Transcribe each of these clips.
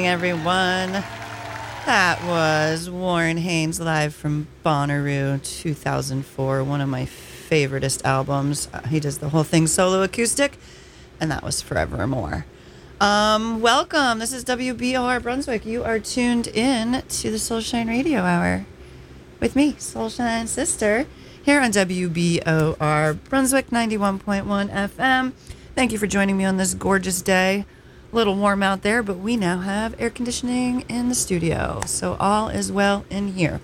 Everyone, that was Warren Haynes live from Bonnaroo 2004, one of my favoriteest albums. He does the whole thing solo acoustic, and that was Forevermore. Welcome. This is WBOR Brunswick. You are tuned in to the Soulshine Radio Hour with me, Soulshine Sister, here on WBOR Brunswick 91.1 FM. Thank you for joining me on this gorgeous day. A little warm out there, but we now have air conditioning in the studio, so all is well in here.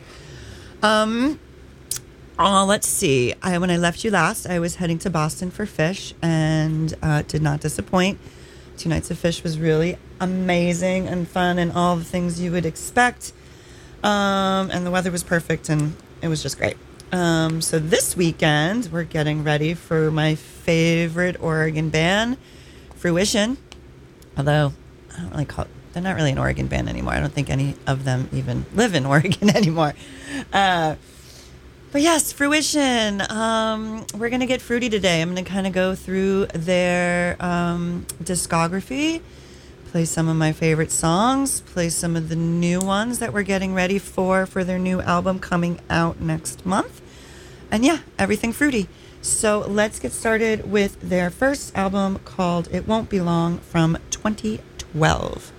Let's see. When I left you last, I was heading to Boston for Fish, and did not disappoint. 2 nights of Fish was really amazing and fun, and all the things you would expect. And the weather was perfect, and it was just great. So this weekend, we're getting ready for my favorite Oregon band, Fruition. Although, I don't really they're not really an Oregon band anymore. I don't think any of them even live in Oregon anymore. But yes, Fruition. We're going to get fruity today. I'm going to kind of go through their discography, play some of my favorite songs, play some of the new ones that we're getting ready for their new album coming out next month. And yeah, everything fruity. So let's get started with their first album called It Won't Be Long from 2012.